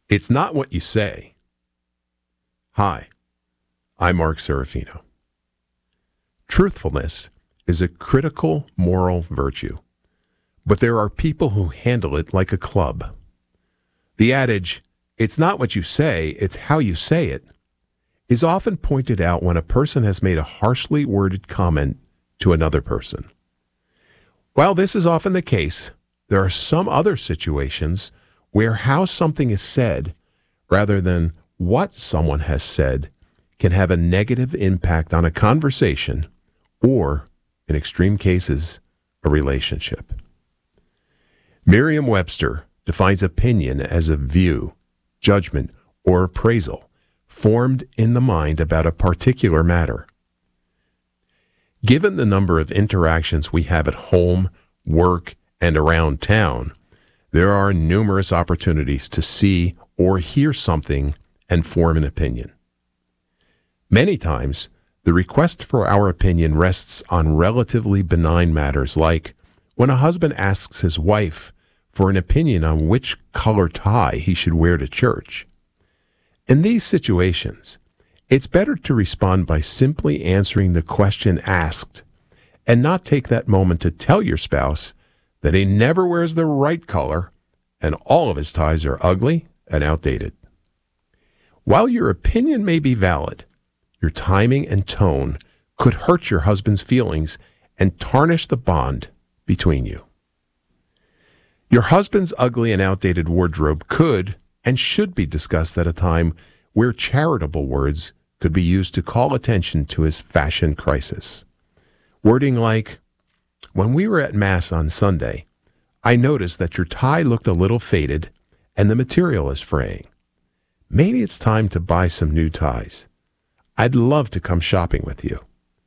It's not what you say. Hi, I'm Mark Serafino. Truthfulness is a critical moral virtue, but there are people who handle it like a club. The adage, "It's not what you say, it's how you say it," is often pointed out when a person has made a harshly worded comment to another person. While this is often the case, there are some other situations where how something is said, rather than what someone has said, can have a negative impact on a conversation or, in extreme cases, a relationship. Merriam-Webster defines opinion as a view, judgment, or appraisal formed in the mind about a particular matter. Given the number of interactions we have at home, work, and around town, there are numerous opportunities to see or hear something and form an opinion. Many times, the request for our opinion rests on relatively benign matters like when a husband asks his wife for an opinion on which color tie he should wear to church. In these situations, it's better to respond by simply answering the question asked and not take that moment to tell your spouse that he never wears the right color and all of his ties are ugly and outdated. While your opinion may be valid, your timing and tone could hurt your husband's feelings and tarnish the bond between you. Your husband's ugly and outdated wardrobe could and should be discussed at a time where charitable words could be used to call attention to his fashion crisis. Wording like, "When we were at Mass on Sunday, I noticed that your tie looked a little faded and the material is fraying. Maybe it's time to buy some new ties. I'd love to come shopping with you."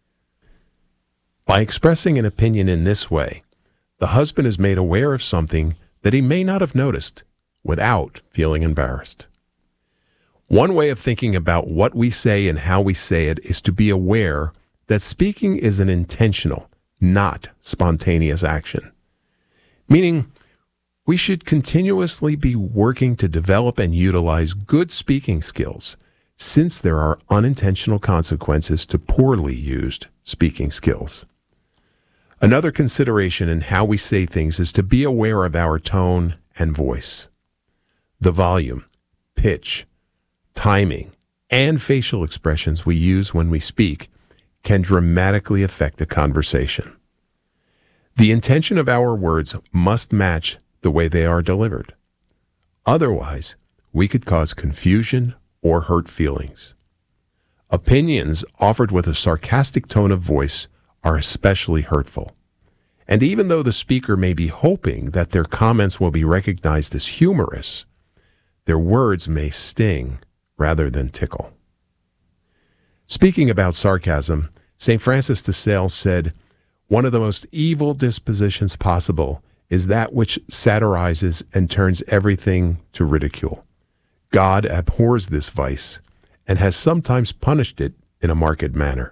By expressing an opinion in this way, the husband is made aware of something that he may not have noticed without feeling embarrassed. One way of thinking about what we say and how we say it is to be aware that speaking is an intentional, not spontaneous action. Meaning, we should continuously be working to develop and utilize good speaking skills, since there are unintentional consequences to poorly used speaking skills. Another consideration in how we say things is to be aware of our tone and voice. The volume, pitch, timing, and facial expressions we use when we speak can dramatically affect a conversation. The intention of our words must match the way they are delivered. Otherwise, we could cause confusion or hurt feelings. Opinions offered with a sarcastic tone of voice are especially hurtful. And even though the speaker may be hoping that their comments will be recognized as humorous, their words may sting rather than tickle. Speaking about sarcasm, St. Francis de Sales said, "One of the most evil dispositions possible is that which satirizes and turns everything to ridicule. God abhors this vice and has sometimes punished it in a marked manner."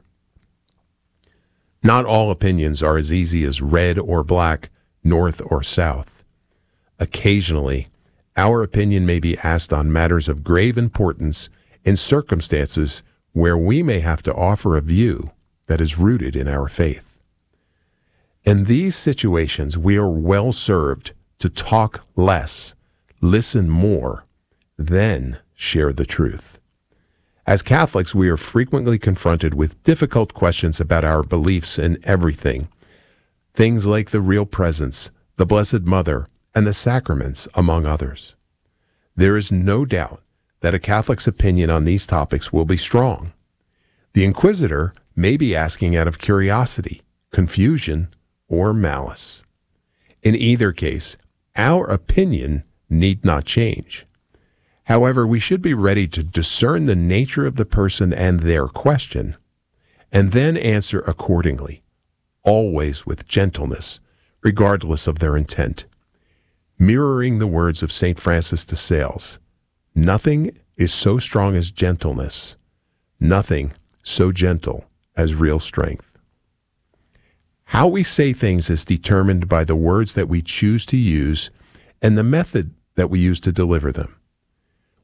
Not all opinions are as easy as red or black, north or south. Occasionally, our opinion may be asked on matters of grave importance in circumstances where we may have to offer a view that is rooted in our faith. In these situations, we are well served to talk less, listen more, then share the truth. As Catholics, we are frequently confronted with difficult questions about our beliefs in everything. Things like the real presence, the Blessed Mother, and the sacraments, among others. There is no doubt that a Catholic's opinion on these topics will be strong. The inquisitor may be asking out of curiosity, confusion, or malice. In either case, our opinion need not change. However, we should be ready to discern the nature of the person and their question, and then answer accordingly, always with gentleness, regardless of their intent. Mirroring the words of St. Francis de Sales, "Nothing is so strong as gentleness, nothing so gentle as real strength." How we say things is determined by the words that we choose to use and the method that we use to deliver them.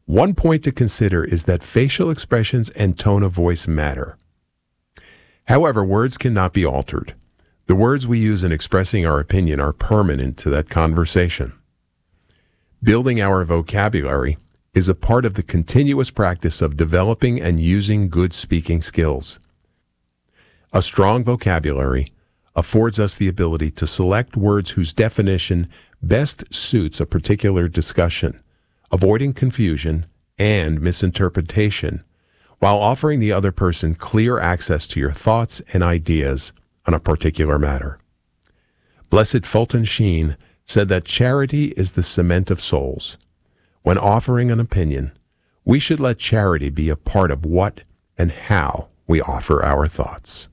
One point to consider is that facial expressions and tone of voice matter. However, words cannot be altered. The words we use in expressing our opinion are permanent to that conversation. Building our vocabulary is a part of the continuous practice of developing and using good speaking skills. A strong vocabulary affords us the ability to select words whose definition best suits a particular discussion, avoiding confusion and misinterpretation, while offering the other person clear access to your thoughts and ideas on a particular matter. Blessed Fulton Sheen said that charity is the cement of souls. When offering an opinion, we should let charity be a part of what and how we offer our thoughts.